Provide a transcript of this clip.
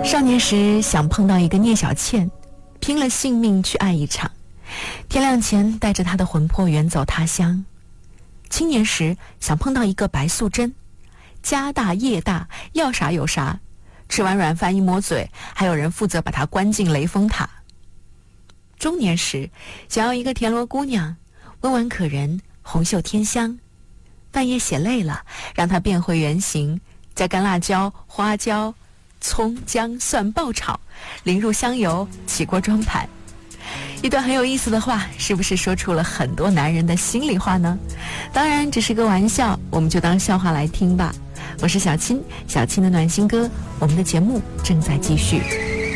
少年时想碰到一个聂小倩，拼了性命去爱一场，天亮前带着她的魂魄远走他乡。青年时想碰到一个白素贞，家大业大，要啥有啥，吃完软饭一抹嘴，还有人负责把她关进雷峰塔。中年时想要一个田螺姑娘，温婉可人，红袖添香，半夜写累了，让她变回原形，加干辣椒、花椒、葱姜蒜爆炒，淋入香油，起锅装盘。一段很有意思的话，是不是说出了很多男人的心里话呢？当然只是个玩笑，我们就当笑话来听吧。我是小青，小青的暖心歌，我们的节目正在继续。